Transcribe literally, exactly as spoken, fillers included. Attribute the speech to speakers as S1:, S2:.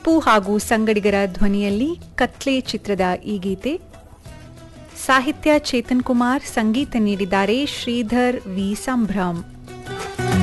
S1: ಟಿಪ್ಪು ಹಾಗೂ ಸಂಗಡಿಗರ ಧ್ವನಿಯಲ್ಲಿ ಕತ್ಲೆ ಚಿತ್ರದ ಈ ಗೀತೆ. ಸಾಹಿತ್ಯ ಚೇತನ್ ಕುಮಾರ್, ಸಂಗೀತ ನೀಡಿದ್ದಾರೆ ಶ್ರೀಧರ್ ವಿ ಸಂಭ್ರಮ್.